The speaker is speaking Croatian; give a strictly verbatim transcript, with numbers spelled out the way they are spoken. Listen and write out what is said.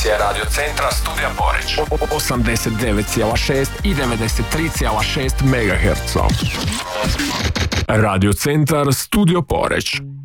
emisija Radio Centra Studija Poreć. osamdeset devet zarez šest i devedeset tri zarez šest megaherca. Radio Centar Studio Poreć.